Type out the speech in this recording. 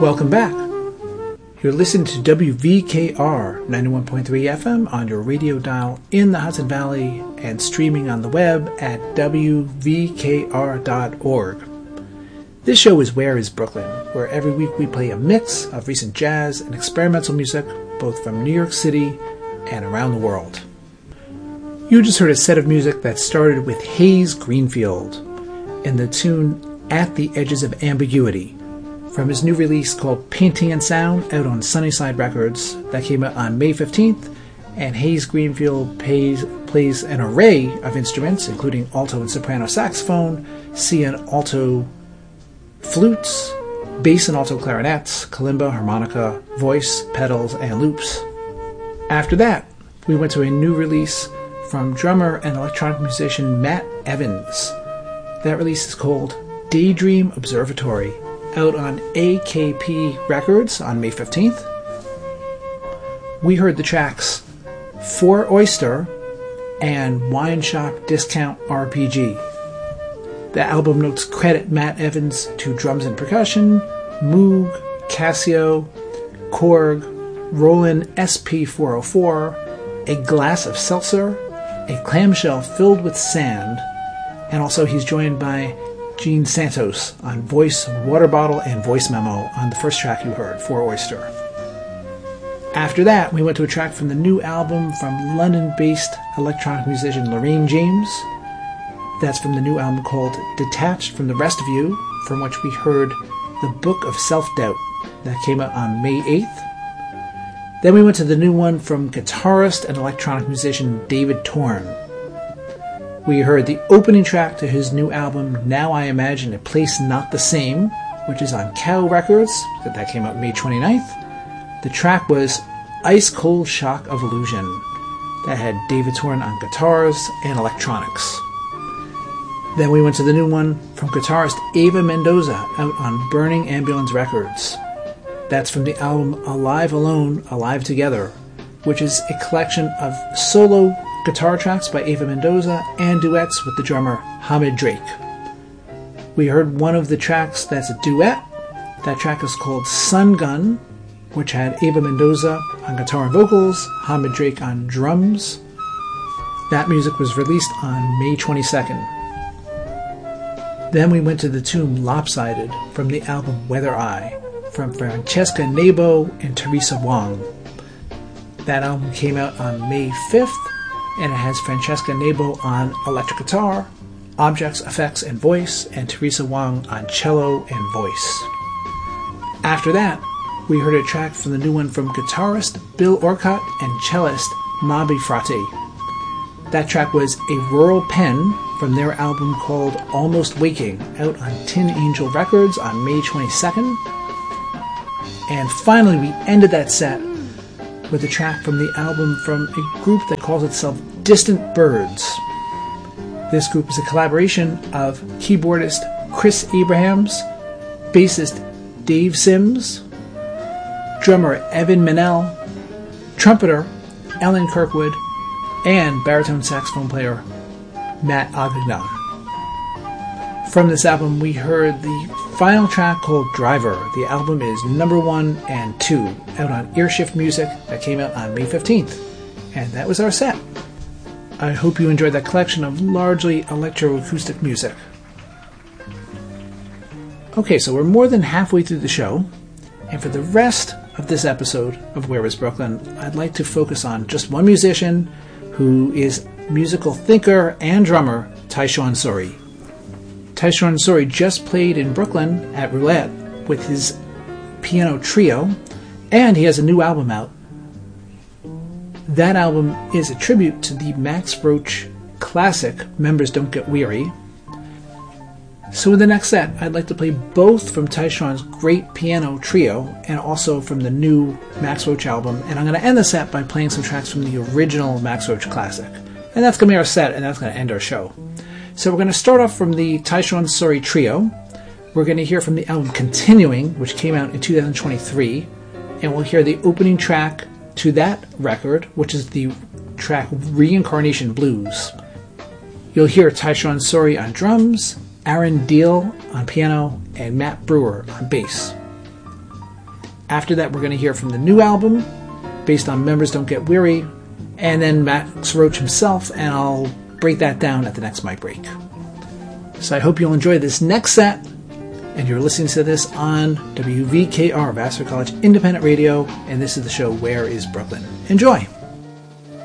Welcome back. You're listening to WVKR 91.3 FM on your radio dial in the Hudson Valley and streaming on the web at WVKR.org. This show is Where is Brooklyn, where every week we play a mix of recent jazz and experimental music, both from New York City and around the world. You just heard a set of music that started with Hayes Greenfield and the tune At the Edges of Ambiguity, from his new release called Painting and Sound out on Sunnyside Records that came out on May 15th, and Hayes Greenfield plays an array of instruments including alto and soprano saxophone, C and alto flutes, bass and alto clarinets, kalimba, harmonica, voice, pedals, and loops. After that, we went to a new release from drummer and electronic musician Matt Evans. That release is called Daydream Observatory, out on AKP Records on May 15th. We heard the tracks For Oyster and Wine Shop Discount RPG. The album notes credit Matt Evans to drums and percussion, Moog, Casio, Korg, Roland SP404, a glass of seltzer, a clamshell filled with sand, and also he's joined by Gene Santos on voice, water bottle, and voice memo on the first track you heard, For Oyster. After that, we went to a track from the new album from London-based electronic musician Lorraine James. That's from the new album called Detached from the Rest of You, from which we heard The Book of Self-Doubt that came out on May 8th. Then we went to the new one from guitarist and electronic musician David Torn. We heard the opening track to his new album, Now I Imagine a Place Not the Same, which is on Cow Records, that came out May 29th. The track was Ice Cold Shock of Illusion, that had David Torn on guitars and electronics. Then we went to the new one from guitarist Ava Mendoza out on Burning Ambulance Records. That's from the album Alive Alone, Alive Together, which is a collection of solo guitar tracks by Ava Mendoza and duets with the drummer Hamid Drake. We heard one of the tracks that's a duet. That track is called Sun Gun, which had Ava Mendoza on guitar and vocals, Hamid Drake on drums. That music was released on May 22nd. Then we went to the tune Lopsided from the album Weather Eye, from Francesca Nebo and Teresa Wong. That album came out on May 5th, and it has Francesca Nebo on electric guitar, objects, effects, and voice, and Teresa Wong on cello and voice. After that, we heard a track from the new one from guitarist Bill Orcutt and cellist Mabi Frate. That track was A Rural Pen from their album called Almost Waking, out on Tin Angel Records on May 22nd. And finally, we ended that set with a track from the album from a group that calls itself Distant Birds. This group is a collaboration of keyboardist Chris Abrahams, bassist Dave Sims, drummer Evan Minnell, trumpeter Ellen Kirkwood, and baritone saxophone player Matt Agagnon. From this album, we heard the final track called Driver. The album is number 1 and 2, out on Earshift Music, that came out on May 15th. And that was our set. I hope you enjoyed that collection of largely electroacoustic music. Okay, so we're more than halfway through the show, and for the rest of this episode of Where is Brooklyn, I'd like to focus on just one musician who is musical thinker and drummer, Tyshawn Suri. Tyshawn Suri just played in Brooklyn at Roulette with his piano trio, and he has a new album out. That album is a tribute to the Max Roach classic, Members Don't Get Weary. So in the next set, I'd like to play both from Tyshawn's great piano trio and also from the new Max Roach album, and I'm going to end the set by playing some tracks from the original Max Roach classic. And that's going to be our set, and that's going to end our show. So we're going to start off from the Tyshawn Suri trio. We're going to hear from the album Continuing, which came out in 2023, and we'll hear the opening track to that record, which is the track Reincarnation Blues. You'll hear Tyshawn Suri on drums, Aaron Deal on piano, and Matt Brewer on bass. After that, we're going to hear from the new album, based on Members Don't Get Weary, and then Max Roach himself, and I'll break that down at the next mic break. So I hope you'll enjoy this next set, and you're listening to this on WVKR, Vassar College Independent Radio, and this is the show Where is Brooklyn? Enjoy!